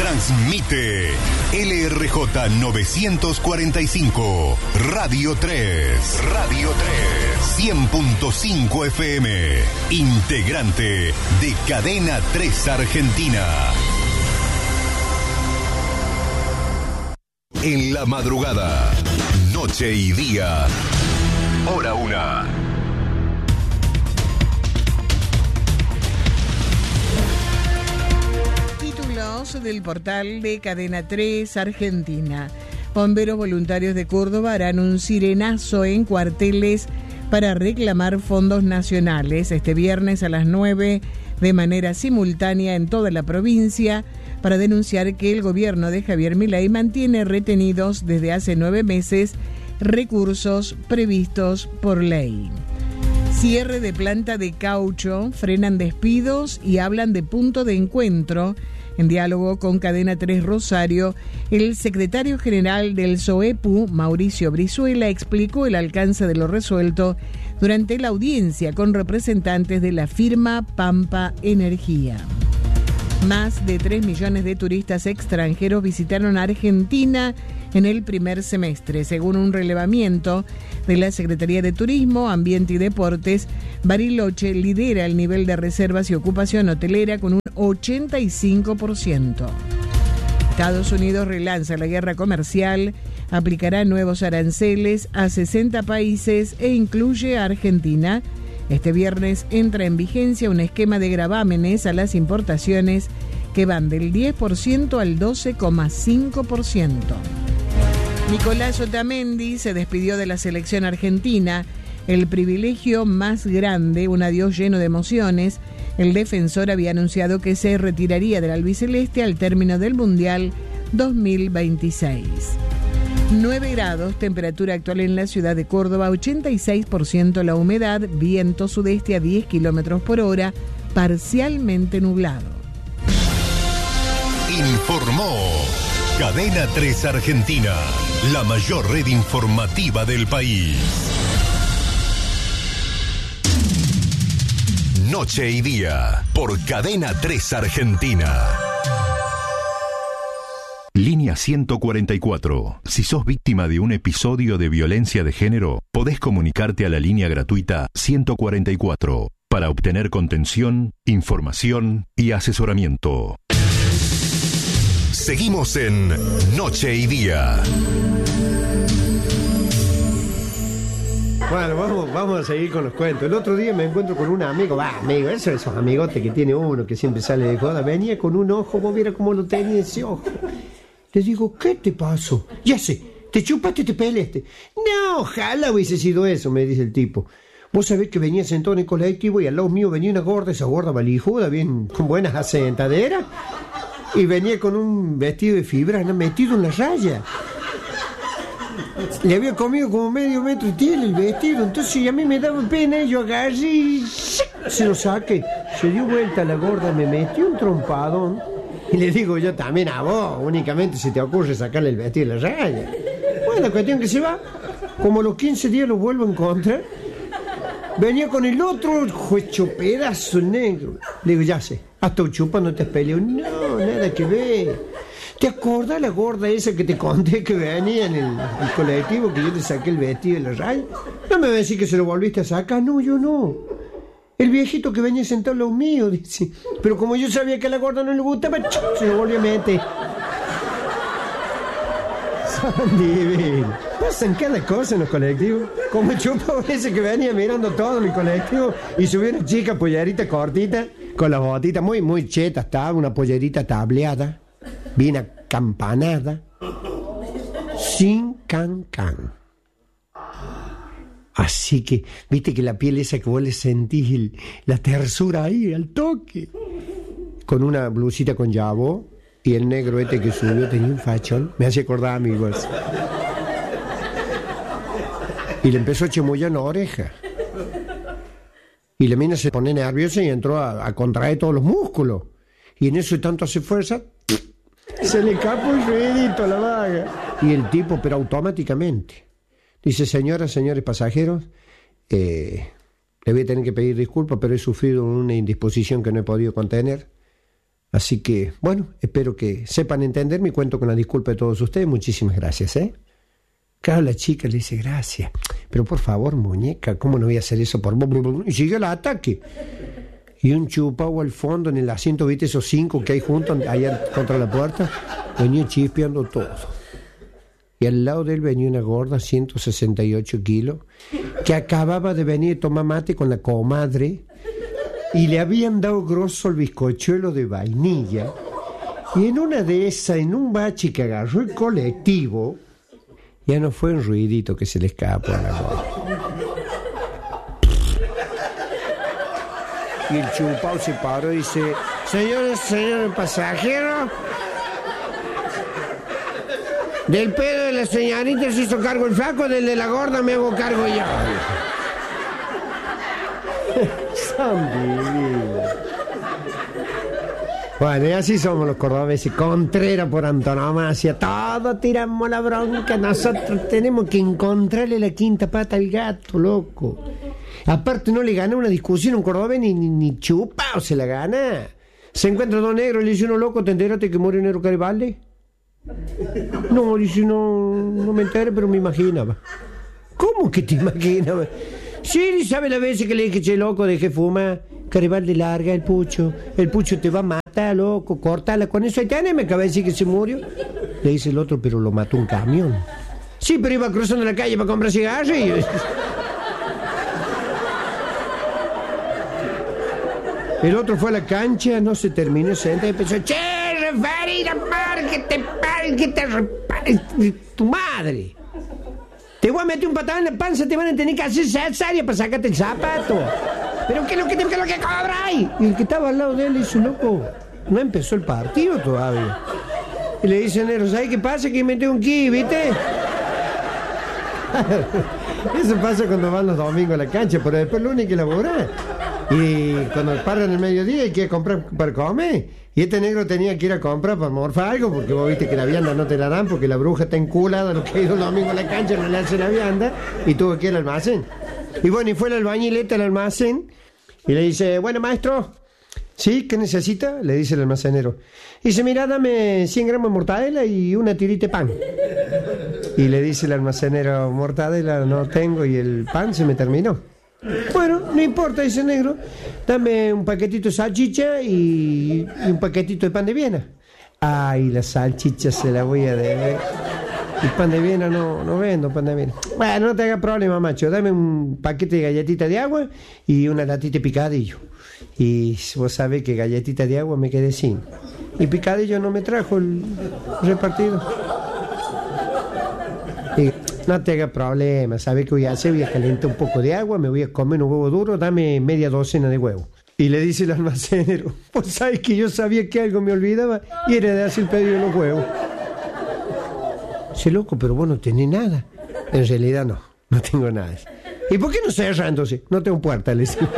Transmite LRJ 945, Radio 3, 100.5 FM, integrante de Cadena 3 Argentina. En la madrugada, noche y día, hora 1. Del portal de Cadena 3 Argentina. Bomberos voluntarios de Córdoba harán un sirenazo en cuarteles para reclamar fondos nacionales este viernes a las 9 de manera simultánea en toda la provincia para denunciar que el gobierno de Javier Milei mantiene retenidos desde hace 9 meses recursos previstos por ley. Cierre de planta de caucho, frenan despidos y hablan de punto de encuentro. En diálogo con Cadena 3 Rosario, el secretario general del SOEPU, Mauricio Brizuela, explicó el alcance de lo resuelto durante la audiencia con representantes de la firma Pampa Energía. Más de 3 millones de turistas extranjeros visitaron Argentina en el primer semestre. Según un relevamiento de la Secretaría de Turismo, Ambiente y Deportes, Bariloche lidera el nivel de reservas y ocupación hotelera con un 85%. Estados Unidos relanza la guerra comercial, aplicará nuevos aranceles a 60 países e incluye a Argentina. Este viernes entra en vigencia un esquema de gravámenes a las importaciones que van del 10% al 12,5%. Nicolás Otamendi se despidió de la selección argentina, el privilegio más grande, un adiós lleno de emociones. El defensor había anunciado que se retiraría del albiceleste al término del Mundial 2026. 9 grados, temperatura actual en la ciudad de Córdoba, 86% la humedad, viento sudeste a 10 kilómetros por hora, parcialmente nublado. Informó Cadena 3 Argentina, la mayor red informativa del país. Noche y día, por Cadena 3 Argentina. Línea 144. Si sos víctima de un episodio de violencia de género, podés comunicarte a la línea gratuita 144 para obtener contención, información y asesoramiento. Seguimos en Noche y Día. Bueno, vamos a seguir con los cuentos. El otro día me encuentro con un amigo, esos amigotes que tiene uno que siempre sale de joda. Venía con un ojo, vos viera cómo lo tenía ese ojo. Le digo, ¿qué te pasó? Ya sé, te chupaste y te peleaste. No, ojalá hubiese sido eso, me dice el tipo. Vos sabés que venía sentado en el colectivo y al lado mío venía una gorda, esa gorda valijuda, bien con buenas asentaderas, y venía con un vestido de fibra, metido en la raya. Le había comido como medio metro y tiene el vestido, entonces a mí me daba pena y yo agarré y se lo saqué. Se dio vuelta la gorda, me metió un trompadón. Y le digo yo también a vos, únicamente se te ocurre sacarle el vestido de la raya. Bueno, la cuestión que se va, como a los 15 días lo vuelvo a encontrar, venía con el otro hecho pedazo negro. Le digo, ya sé, hasta chupando te peleó. No, nada que ver. ¿Te acordás la gorda esa que te conté que venía en el colectivo, que yo te saqué el vestido de la raya? No me va a decir que se lo volviste a sacar. No, yo no. El viejito que venía sentado al lado mío, dice. Pero como yo sabía que a la gorda no le gustaba, se lo volvió a meter. Son divinos. Pasan cada cosa en los colectivos. Como el chupo ese que venía mirando todo en el colectivo y subió una chica pollerita cortita, con las botitas muy, muy chetas, estaba una pollerita tableada, bien acampanada, sin can. Así que, viste que la piel esa que vos le sentís la tersura ahí, al toque. Con una blusita con jabó y el negro este que subió tenía un fachón. Me hace acordar a mi bolsa. Y le empezó a chamullar en la oreja. Y la mina se pone nerviosa y entró a contraer todos los músculos. Y en eso de tanto hace fuerza, se le escapó el ruidito a la vaga. Y el tipo, pero automáticamente... Dice, señoras, señores pasajeros, le voy a tener que pedir disculpas, pero he sufrido una indisposición que no he podido contener. Así que, bueno, espero que sepan entenderme y cuento con la disculpa de todos ustedes. Muchísimas gracias, ¿eh? Claro, la chica le dice, gracias. Pero por favor, muñeca, ¿cómo no voy a hacer eso por...? Y sigue el ataque. Y un chupado al fondo, en el asiento, ¿viste esos 5 que hay juntos, allá contra la puerta? Venía chispeando todo. Y al lado de él venía una gorda, 168 kilos, que acababa de venir a tomar mate con la comadre, y le habían dado grosso el bizcochuelo de vainilla. Y en una de esas, en un bache que agarró el colectivo, ya no fue un ruidito que se le escapó a la gorda. Y el chupao se paró y dice, señores pasajeros, del pedo de la señorita se hizo cargo el flaco, del de la gorda me hago cargo yo. Son divinos. Bueno, y así somos los cordobeses, Contreras por antonomasia, todos tiramos la bronca, nosotros tenemos que encontrarle la quinta pata al gato, loco. Aparte no le gana una discusión a un cordobés ni chupao se la gana. Se encuentra dos negros y le dice uno, loco, ¿te enteraste que murió Nero Garibaldi? No, dice, no me enteré, pero me imaginaba. ¿Cómo que te imaginabas? Sí, ¿sabe las veces que le dije, che, loco, dejé fumar? Garibaldi larga el pucho te va a matar, loco, córtala con eso. Ahí tenés, me acaba de decir que se murió. Le dice el otro, pero lo mató un camión. Sí, pero iba cruzando la calle para comprar cigarrillos. El otro fue a la cancha, no se terminó, se entra y empezó, che, referida, que te repare tu madre. Te voy a meter un patado en la panza, te van a tener que hacer cesárea para sacarte el zapato. ¿Pero qué es lo que cobráis? Y el que estaba al lado de él le dice, loco, no empezó el partido todavía. Y le dice, negro, ¿sabes qué pasa? Que mete un ki, ¿viste? Eso pasa cuando van los domingos a la cancha, pero después lo único que laburar. Y cuando paran el mediodía hay que ir a comprar para comer. Y este negro tenía que ir a comprar para morfar algo, porque vos viste que la vianda no te la dan, porque la bruja está enculada, lo que ha ido el domingo a la cancha no le hace la vianda, y tuvo que ir al almacén. Y bueno, y fue el albañilete al almacén, y le dice, bueno, maestro, ¿sí? ¿Qué necesita? Le dice el almacenero. Y dice, mira, dame 100 gramos de mortadela y una tirita de pan. Y le dice el almacenero, mortadela no tengo y el pan se me terminó. Bueno, no importa, dice el negro, dame un paquetito de salchicha y un paquetito de pan de Viena. Ay, la salchicha se la voy a deber. El pan de Viena no vendo pan de Viena. Bueno, no te hagas problema, macho, dame un paquete de galletitas de agua y una latita de picadillo. Y vos sabés que galletita de agua me quedé sin. Y picadillo no me trajo el repartido. Y no te hagas problema, ¿sabes qué voy a hacer? Voy a calentar un poco de agua, me voy a comer un huevo duro, dame media docena de huevos. Y le dice el almacenero, pues sabes que yo sabía que algo me olvidaba y era de hacer el pedido de los huevos. Dice, loco, pero vos no tenés nada. En realidad no tengo nada. ¿Y por qué no cerrándose? No tengo puerta, le dice.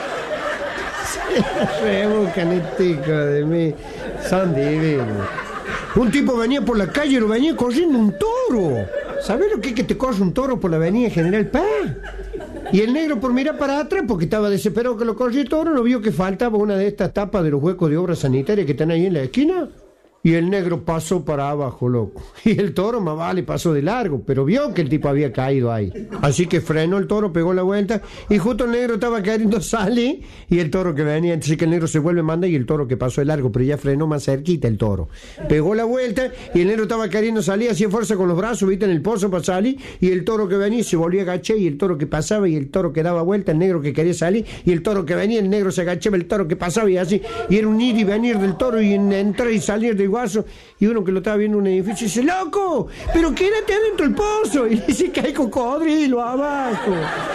Se rebuscan este hijo de mí. Son divinos. Un tipo venía por la calle y lo venía corriendo un toro. ¿Sabes lo que es que te corre un toro por la avenida General Paz? Y el negro por mirar para atrás, porque estaba desesperado que lo corriera el toro, no vio que faltaba una de estas tapas de los huecos de obra sanitaria que están ahí en la esquina. Y el negro pasó para abajo, loco. Y el toro más vale pasó de largo, pero vio que el tipo había caído ahí. Así que frenó el toro, pegó la vuelta, y justo el negro estaba queriendo salir, y el toro que venía, entonces que el negro se vuelve manda, y el toro que pasó de largo, pero ya frenó más cerquita el toro. Pegó la vuelta, y el negro estaba queriendo salir, hacía fuerza con los brazos, viste, en el pozo para salir, y el toro que venía se volvió a agachar, y el toro que pasaba, y el toro que daba vuelta, el negro que quería salir, y el toro que venía, el negro se agachaba, el toro que pasaba, y así, y era un ir y venir del toro, y entrar y salir del guaso. Y uno que lo estaba viendo en un edificio dice, ¡loco! ¡Pero quédate adentro del pozo! Y dice que hay cocodrilo abajo.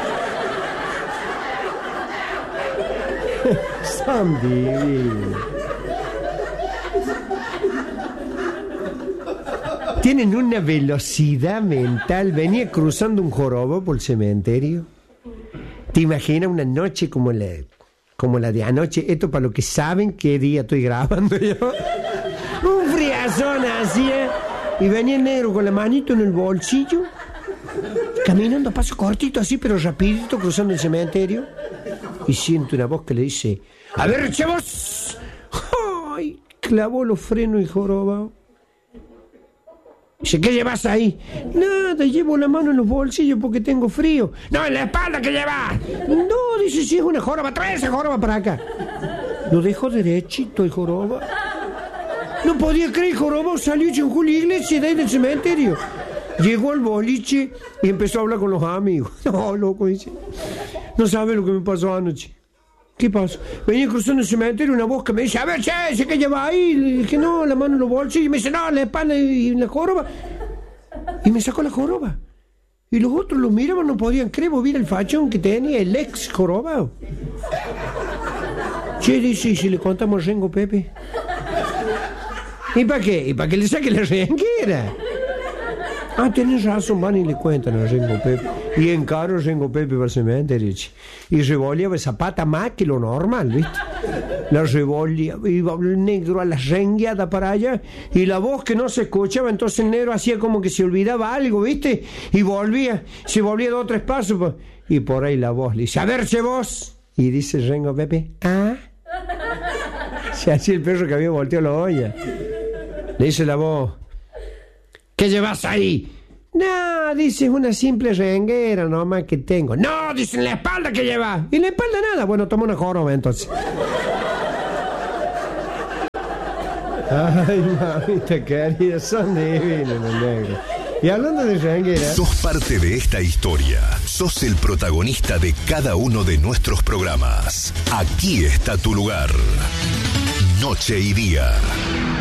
Son divinos. Tienen una velocidad mental. Venía cruzando un jorobo por el cementerio. ¿Te imaginas una noche como la de anoche? Esto para los que saben qué día estoy grabando yo. Un friazón así, ¿eh? Y venía el negro con la manito en el bolsillo, caminando a paso cortito así, pero rapidito, cruzando el cementerio. Y siento una voz que le dice, a ver, chavos, ¡ay! clavó los frenos y jorobado. Dice, ¿qué llevas ahí? Nada, llevo la mano en los bolsillos porque tengo frío. No, en la espalda, ¿qué llevas? No, dice, si es una joroba, trae esa joroba para acá. Lo dejó derechito el joroba. No podía creer, el joroba salió y en la iglesia de ahí del cementerio. Llegó al boliche y empezó a hablar con los amigos. No, loco, dice. No sabe lo que me pasó anoche. ¿Qué pasó? Venía cruzando el cementerio una voz que me dice, a ver, che, ¿qué lleva ahí? Le dije, no, la mano en los bolsillos. Y me dice, no, la espalda y la joroba. Y me sacó la joroba. Y los otros los miraban, no podían creer, vos vieron el fachón que tenía el ex jorobado. Che, dice, ¿y si le contamos a Rengo Pepe? ¿Y para qué? ¿Y para que le saque la renguera? Ah, tenés razón, van y le cuentan a Rengo Pepe. Y encaró Rengo Pepe para el cementerio. Y revolviaba esa pata más que lo normal, ¿viste? La revolviaba, iba el negro a la rengueada para allá. Y la voz que no se escuchaba, entonces el negro hacía como que se olvidaba algo, ¿viste? Y volvía, se volvía 2 o 3 pasos. Y por ahí la voz le dice, a ver, che vos. Y dice Rengo Pepe, ¿ah? Se hacía el perro que había volteado la olla. Le dice la voz, ¿qué llevas ahí? No, dice, es una simple renguera nomás que tengo. No, dice, en la espalda que llevas. ¿Y en la espalda nada? Bueno, toma una joroba entonces. Ay, mamita querida, son divinos los negros. Y hablando de renguera... Sos parte de esta historia. Sos el protagonista de cada uno de nuestros programas. Aquí está tu lugar. Noche y Día.